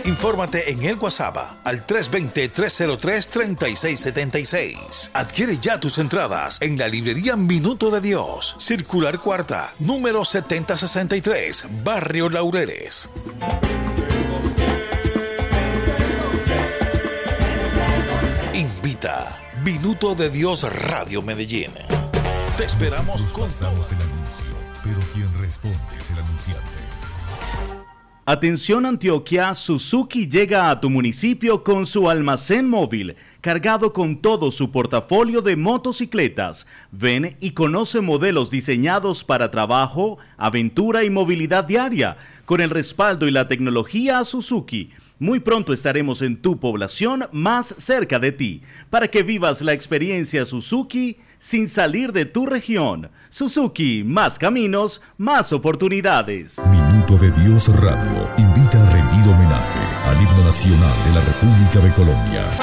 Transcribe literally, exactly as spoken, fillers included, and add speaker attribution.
Speaker 1: Infórmate en el WhatsApp al tres dos cero, tres cero tres, tres seis siete seis. Adquiere ya tus entradas en la librería Minuto de Dios, Circular Cuarta, número setenta sesenta y tres, Barrio Laureles. Invita Minuto de Dios Radio Medellín. Te esperamos con
Speaker 2: pasamos el anuncio, pero quien responde es el anunciante.
Speaker 3: Atención Antioquia, Suzuki llega a tu municipio con su almacén móvil, cargado con todo su portafolio de motocicletas. Ven y conoce modelos diseñados para trabajo, aventura y movilidad diaria, con el respaldo y la tecnología Suzuki. Muy pronto estaremos en tu población más cerca de ti, para que vivas la experiencia Suzuki sin salir de tu región. Suzuki, más caminos, más oportunidades.
Speaker 2: Minuto de Dios Radio invita a rendir homenaje al himno nacional de la República de Colombia.